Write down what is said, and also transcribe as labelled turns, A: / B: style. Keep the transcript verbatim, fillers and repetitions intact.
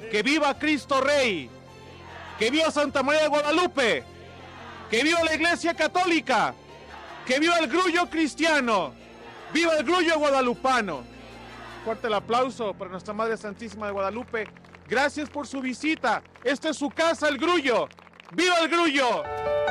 A: Que viva Cristo Rey. Que viva Santa María de Guadalupe. Que viva la Iglesia Católica. Que viva el grullo cristiano. Viva el grullo guadalupano. Fuerte el aplauso para nuestra Madre Santísima de Guadalupe. Gracias por su visita. Esta es su casa, el grullo. ¡Viva el grullo!